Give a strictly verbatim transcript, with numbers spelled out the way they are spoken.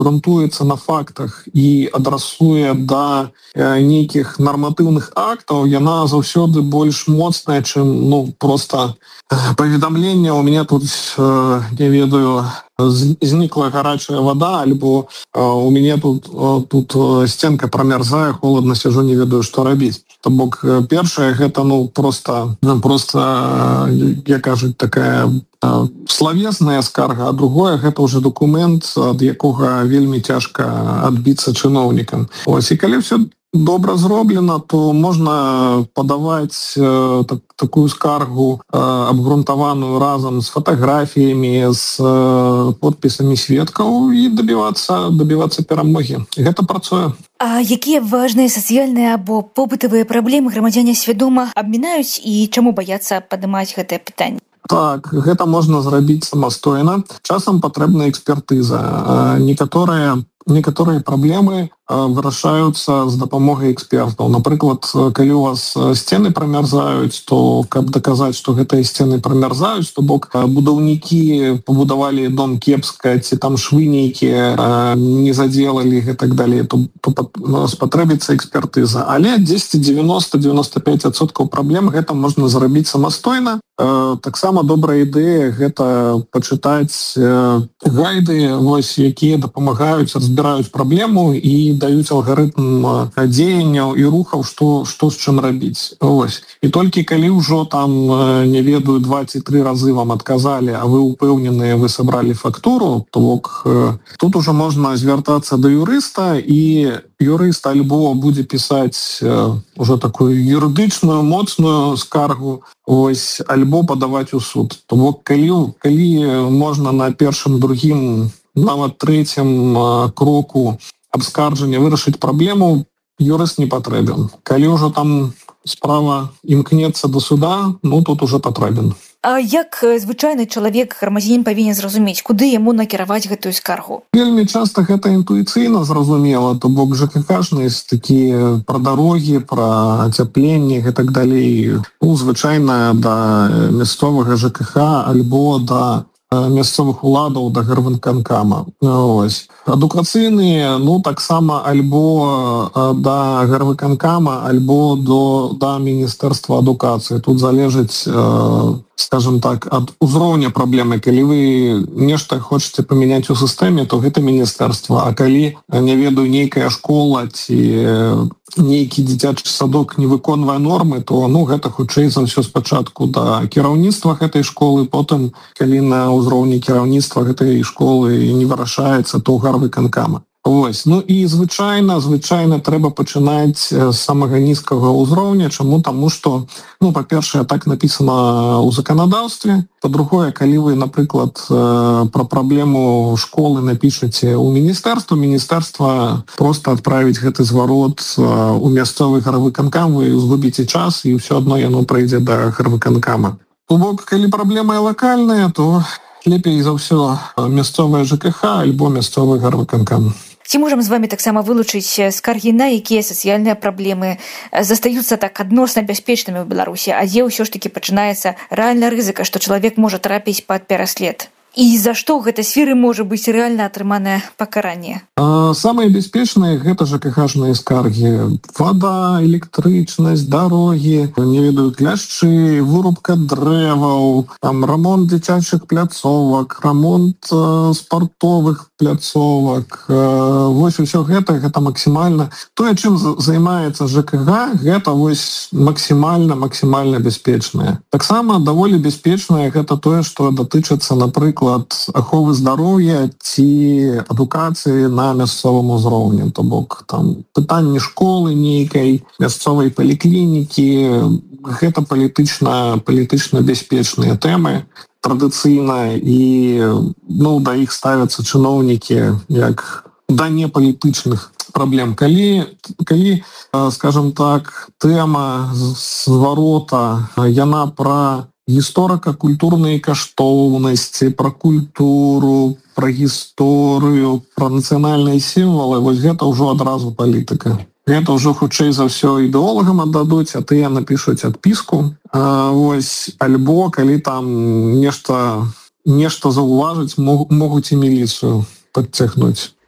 грунтуецца на фактах і адрасуе да нейкіх нарматыўных актаў, яна заўсёды больш моцная, чым ну просто паведамленне у меня тут не ведаю знікла гарачая вода, альбо у мяне тут тут сценка прамярзае, холодна сяжу, не ведаю, што рабіць. То бок першае гэта ну просто просто як кажуць такая славесная скарга, а другое гэта ўжо дакумент, ад якога вельмі цяжка адбіцца чыноўнікам. Ось і калі ўсё добра зроблена, то можна падаваць э, так, такую скаргу э, абгрунтаваную разам з фатаграфіямі, з э, подпісамі сведкаў і дабівацца дабівацца перамогі. Гэта працуе. А якія важныя сацыяльныя або побытавыя праблемы грамадзяне свядома абмінаюць і чаму баяцца падымаць гэтае пытанне? Так, гэта можна зрабіць самастойна. Часам патрэбна экспертыза. Некаторыя некаторыя праблемы вырашаюцца з дапамогай экспертаў. Напрыклад, калі у вас сцены прамярзаюць, то каб даказаць, што гэтыя сцены прамярзаюць, то бок будаўнікі пабудавалі дом кепска, ці там швы нейкія не задзелалі і так далей, то, то спатрэбіцца экспертыза. Але дзесьці дзевяноста - дзевяноста пяць адсоткаў праблем гэта можна зрабіць самастойна. Таксама добрая ідэя гэта пачытаць гайды, вось, якія дапамагаюць, разбіраюць праблему і даюць алгарытм дзеянняў і рухаў, што, што з чым рабіць. Ось. І толькі калі ўжо там, не ведаю, два ці тры разы вам адказалі, а вы ўпэўненыя, вы сабралі фактуру, то бок тут ужо можна звяртацца да юрыста, і юрыст альбо будзе пісаць ужо такую юрыдычную, моцную скаргу, ось, альбо падаваць у суд. То бок калі, калі можна на першым, другім, нават трэцім кроку абскарджання вырашыць праблему, юрыст не патрэбен. Калі ўжо там справа імкнецца до суда, ну тут уже патрэбен. А як звычайны чалавек, грамадзянін павінен зразумець, куды яму накіраваць гэтую скаргу? Вельмі часта гэта інтуіцыйна зразумела, то бок ЖКХ-шныя такія пра дарогі, пра ацяпленне і так далей. Ну, звычайна да мясцовага ЖКХ альбо да мясцовых уладаў, да гарвыканкама. Ось. Адукацыйныя, ну, таксама альбо да гарвыканкама, альбо до, да Міністэрства адукацыі. Тут залежыць, скажем так, ад узроўня праблемы. Калі вы нешта хочаце памяняць у сістэме, то гэта міністэрства. А калі, не ведаю, нейкая школа ці нейкі дзіцячы садок не выконвае нормы, то ну, гэта хутчэй за ўсё спачатку да кіраўніцтва гэтай школы, потым, калі на ўзроўні кіраўніцтва гэтай школы не вырашаецца, то гарвыканкама. Ось. Ну і звычайна, звычайна трэба пачынаць з самага нізкага ўзроўня. Чаму? Таму што, ну, па-першае, так напісана ў заканадаўстве. Па-другое, калі вы, напрыклад, пра праблему школы напішаце ў міністэрства, міністэрства проста адправіць гэты зварот у мясцовы гарвыканкам, вы згубіце час, і ўсё адно яно прыйдзе да гарвыканкама. То бок, калі праблема лакальная, то лепей за ўсё мясцовае ЖКХ альбо мясцовы гарвыканкам. Ці можам з вами таксама вылучыць скаргі на якія сацыяльныя праблемы застаюцца так адносна бяспечнымі ў Беларусі, а дзе ўсё ж такі пачынаецца рэальна рызыка, што чалавек можа трапіць пад пераслед? І за што ў гэтай сферы можа быць рэальна атрыманае пакаранне? Самыя бяспечныя гэта ЖКХ-шныя скаргі. Вада, электрычнасць, дарогі, не ведаю, кляшчы, вырубка дрэваў, там рамонт дзіцячых пляцовак, рамонт э, спартовых пляцовак. Э, вось усё гэта, гэта максімальна. Тое, чым займаецца ЖКХ, гэта вось максімальна, максімальна бяспечнае. Таксама даволі бяспечнае гэта тое, што датычыцца, напрыклад, аховы здароўя ці адукацыі на мясцовым узроўні. То бок там пытанні школы нейкай, мясцовай паліклінікі, гэта палітычна, палітычна бяспечныя тэмы традыцыйна, і ну, да іх ставяцца чыноўнікі як да непалітычных праблем. Калі, калі, скажем так, тэма зварота, яна пра гісторыка-культурныя каштоўнасці, пра культуру, пра гісторыю, пра нацыянальныя сімвалы, вось гэта ўжо адразу палітыка. Гэта ўжо хутчэй за ўсё ідэолагам аддадуць, а тыя напішуць адпіску. А, вось, альбо калі там нешта, нешта заўважыць, могуць і міліцыю падцягнуць.